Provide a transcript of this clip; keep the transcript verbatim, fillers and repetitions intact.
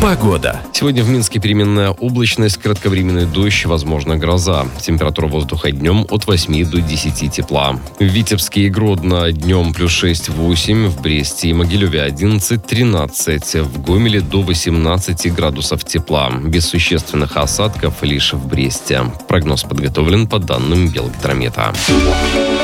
Погода. Сегодня в Минске переменная облачность, кратковременный дождь, возможно гроза. Температура воздуха днем от восьми до десяти тепла. В Витебске и Гродно днем плюс шесть-восемь, в Бресте и Могилеве одиннадцать-тринадцать, в Гомеле до восемнадцати градусов тепла. Без существенных осадков лишь в Бресте. Прогноз подготовлен по данным Белгидромета.